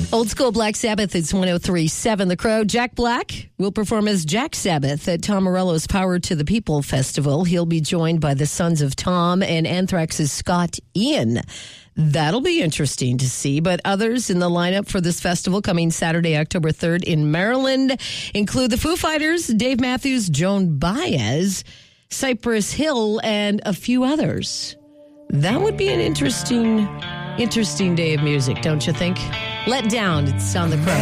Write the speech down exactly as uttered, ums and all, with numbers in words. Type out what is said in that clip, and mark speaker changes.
Speaker 1: Old School Black Sabbath, it's one oh three point seven The Crow. Jack Black will perform as Jack Sabbath at Tom Morello's Power to the People Festival. He'll be joined by the Sons of Tom and Anthrax's Scott Ian. That'll be interesting to see. But others in the lineup for this festival coming Saturday, October third in Maryland include the Foo Fighters, Dave Matthews, Joan Baez, Cypress Hill, and a few others. That would be an interesting, interesting day of music, don't you think? Let Down, it's on The Crow.